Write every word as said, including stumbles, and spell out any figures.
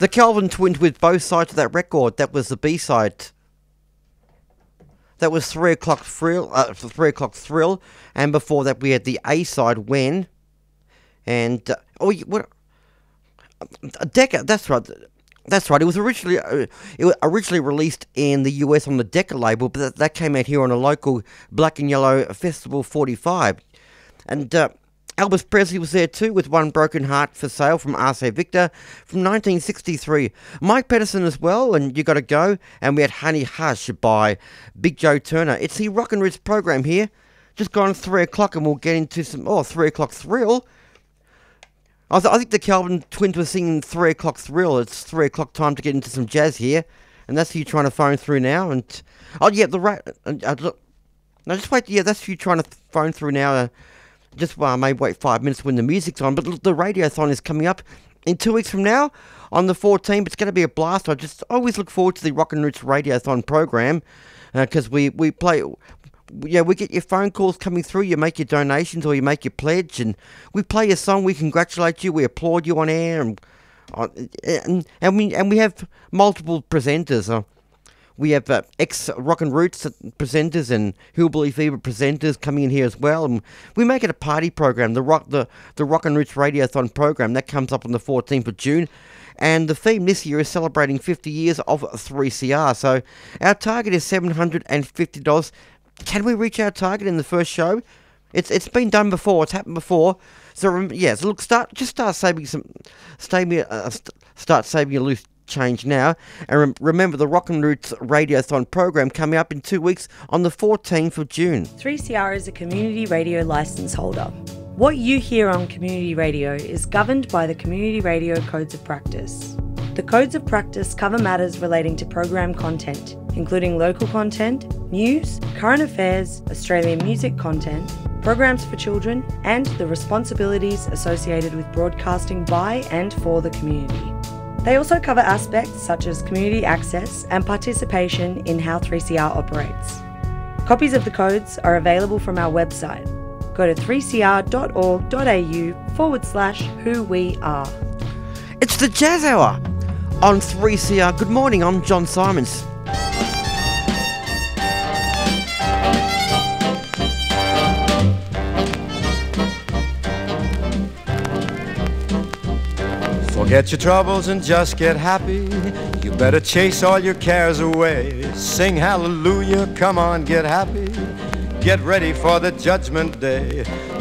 The Kelvin Twins with both sides of that record. That was the B-side. That was Three O'Clock Thrill, uh, Three O'Clock Thrill, and before that we had the A-side, When, and uh, oh, what? A Decca. That's right. That's right. It was originally uh, it was originally released in the U S on the Decca label, but that, that came out here on a local Black and Yellow Festival forty-five, and. Uh, Elvis Presley was there too with One Broken Heart for Sale from R C Victor from nineteen sixty-three. Mike Patterson as well, and You Gotta Go. And we had Honey Hush by Big Joe Turner. It's the Rock and Roots program here. Just gone three o'clock and we'll get into some, oh, three o'clock thrill. I, th- I think the Kelvin Twins were singing three o'clock thrill. It's three o'clock time to get into some jazz here. And that's who you're trying to phone through now. And, oh yeah, the right, uh, uh, look, no, just wait, yeah, that's who you're trying to phone through now. Uh, Just well, maybe wait five minutes when the music's on. But the Radiothon is coming up in two weeks from now on the fourteenth. It's going to be a blast. I just always look forward to the Rock and Roots Radiothon program because uh, we, we play... Yeah, we get your phone calls coming through. You make your donations or you make your pledge. And we play your song. We congratulate you. We applaud you on air. And and, and, we, and we have multiple presenters. Uh, We have uh, ex-Rock and Roots presenters and Hillbilly Fever presenters coming in here as well. And we make it a party program, the Rock the, the Rock and Roots Radiothon program. That comes up on the fourteenth of June. And the theme this year is celebrating fifty years of three C R. So our target is seven hundred fifty dollars. Can we reach our target in the first show? It's It's been done before. It's happened before. So, yeah, so look, start just start saving some... Stay, uh, start saving your loose change now, and rem- remember the Rock and Roots Radiothon program coming up in two weeks on the fourteenth of June. three C R is a community radio licence holder. What you hear on community radio is governed by the Community Radio Codes of Practice. The Codes of Practice cover matters relating to program content, including local content, news, current affairs, Australian music content, programs for children, and the responsibilities associated with broadcasting by and for the community. They also cover aspects such as community access and participation in how three C R operates. Copies of the codes are available from our website. Go to three c r dot org dot a u forward slash who we are. It's the Jazz Hour on three C R. Good morning, I'm John Simons. Forget your troubles and just get happy. You better chase all your cares away. Sing hallelujah, come on, get happy. Get ready for the judgment day.